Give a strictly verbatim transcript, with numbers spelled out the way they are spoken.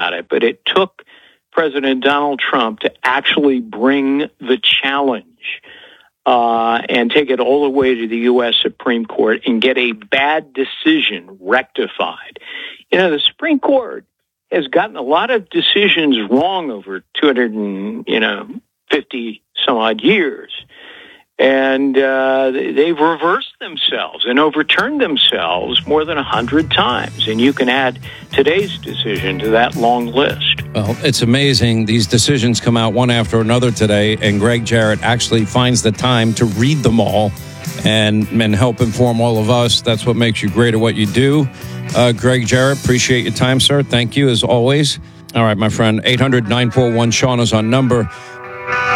about it, but it took President Donald Trump to actually bring the challenge uh, and take it all the way to the U S Supreme Court and get a bad decision rectified. You know, the Supreme Court has gotten a lot of decisions wrong over two hundred and, you know, fifty some odd years. And uh, they've reversed themselves and overturned themselves more than one hundred times. And you can add today's decision to that long list. Well, it's amazing. These decisions come out one after another today, and Greg Jarrett actually finds the time to read them all and, and help inform all of us. That's what makes you great at what you do. Uh, Greg Jarrett, appreciate your time, sir. Thank you, as always. All right, my friend, eight hundred nine four one Sean is our number.